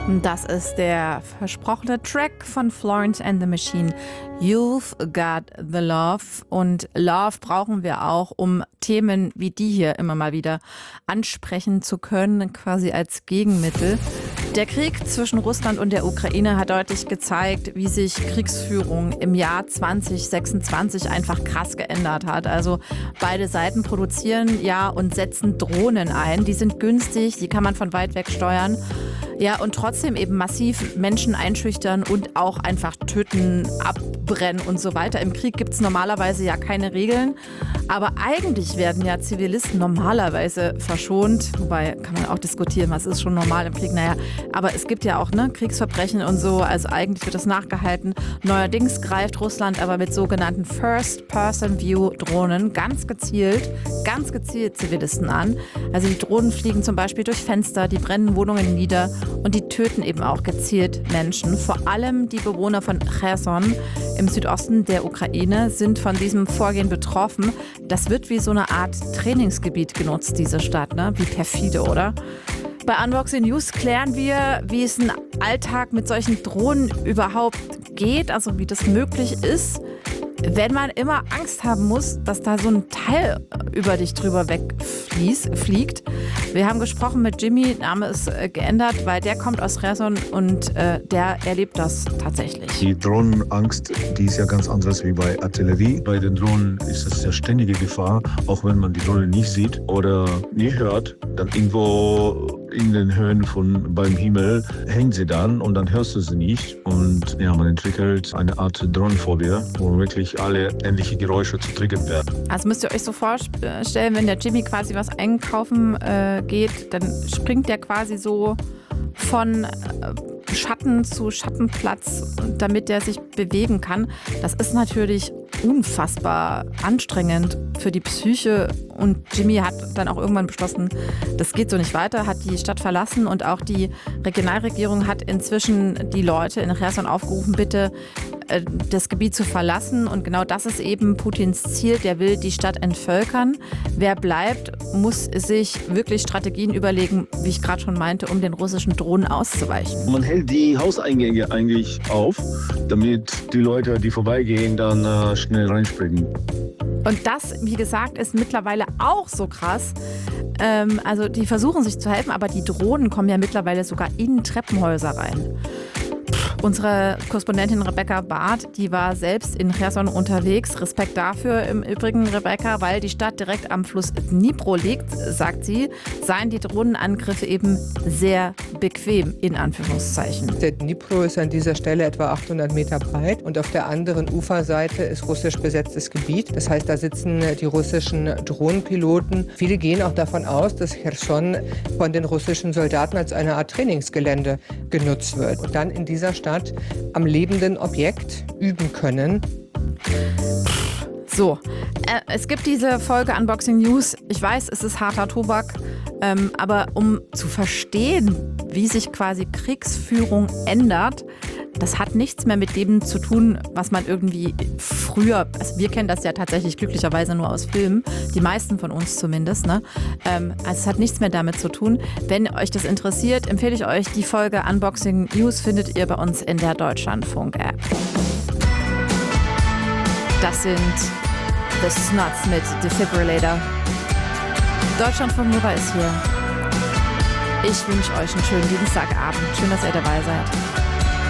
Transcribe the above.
Das ist der versprochene Track von Florence and the Machine. You've got the love. Und Love brauchen wir auch, um Themen wie die hier immer mal wieder ansprechen zu können, quasi als Gegenmittel. Der Krieg zwischen Russland und der Ukraine hat deutlich gezeigt, wie sich Kriegsführung im Jahr 2026 einfach krass geändert hat. Also beide Seiten produzieren ja und setzen Drohnen ein. Die sind günstig, die kann man von weit weg steuern. Ja, und trotzdem eben massiv Menschen einschüchtern und auch einfach töten, abbrennen und so weiter. Im Krieg gibt es normalerweise ja keine Regeln. Aber eigentlich werden ja Zivilisten normalerweise verschont. Wobei kann man auch diskutieren, was ist schon normal im Krieg. Naja, aber es gibt ja auch Kriegsverbrechen und so. Also eigentlich wird das nachgehalten. Neuerdings greift Russland aber mit sogenannten First-Person-View-Drohnen ganz gezielt Zivilisten an. Also die Drohnen fliegen zum Beispiel durch Fenster, die brennen Wohnungen nieder. Und die töten eben auch gezielt Menschen. Vor allem die Bewohner von Cherson im Südosten der Ukraine sind von diesem Vorgehen betroffen. Das wird wie so eine Art Trainingsgebiet genutzt, diese Stadt. Ne? Wie perfide, oder? Bei Unboxing News klären wir, wie es ein Alltag mit solchen Drohnen überhaupt geht, also wie das möglich ist, wenn man immer Angst haben muss, dass da so ein Teil über dich drüber wegfliegt. Wir haben gesprochen mit Jimmy, Name ist geändert, weil der kommt aus Cherson und der erlebt das tatsächlich. Die Drohnenangst, die ist ja ganz anders wie bei Artillerie. Bei den Drohnen ist es ja ständige Gefahr, auch wenn man die Drohne nicht sieht oder nie hört. Dann irgendwo in den Höhen beim Himmel hängt sie dann und dann hörst du sie nicht. Und ja, man entwickelt eine Art Drohnenphobie, wo wirklich alle ähnliche Geräusche zu triggern werden. Also müsst ihr euch so vorstellen, wenn der Jimmy quasi was einkaufen geht, dann springt der quasi so von Schatten zu Schattenplatz, damit der sich bewegen kann. Das ist natürlich unfassbar anstrengend für die Psyche. Und Jimmy hat dann auch irgendwann beschlossen, das geht so nicht weiter, hat die Stadt verlassen und auch die Regionalregierung hat inzwischen die Leute in Cherson aufgerufen, bitte das Gebiet zu verlassen. Und genau das ist eben Putins Ziel. Der will die Stadt entvölkern. Wer bleibt, muss sich wirklich Strategien überlegen, wie ich gerade schon meinte, um den russischen Drohnen auszuweichen. Man hält die Hauseingänge eigentlich auf, damit die Leute, die vorbeigehen, dann schnell reinspringen. Und das, wie gesagt, ist mittlerweile auch so krass. Also die versuchen sich zu helfen, aber die Drohnen kommen ja mittlerweile sogar in Treppenhäuser rein. Unsere Korrespondentin Rebecca Barth, die war selbst in Cherson unterwegs. Respekt dafür im Übrigen, Rebecca, weil die Stadt direkt am Fluss Dnipro liegt, sagt sie, seien die Drohnenangriffe eben sehr bequem, in Anführungszeichen. Der Dnipro ist an dieser Stelle etwa 800 Meter breit und auf der anderen Uferseite ist russisch besetztes Gebiet. Das heißt, da sitzen die russischen Drohnenpiloten. Viele gehen auch davon aus, dass Cherson von den russischen Soldaten als eine Art Trainingsgelände genutzt wird. Und dann in dieser Stadt am lebenden Objekt üben können. So, es gibt diese Folge Unboxing News. Ich weiß, es ist harter Tobak, aber um zu verstehen, wie sich quasi Kriegsführung ändert, das hat nichts mehr mit dem zu tun, was man irgendwie früher, also wir kennen das ja tatsächlich glücklicherweise nur aus Filmen, die meisten von uns zumindest, ne? Also es hat nichts mehr damit zu tun. Wenn euch das interessiert, empfehle ich euch die Folge Unboxing News, findet ihr bei uns in der Deutschlandfunk-App. Das sind The Snuts mit Defibrillator. Deutschlandfunk Nova ist hier. Ich wünsche euch einen schönen Dienstagabend. Schön, dass ihr dabei seid.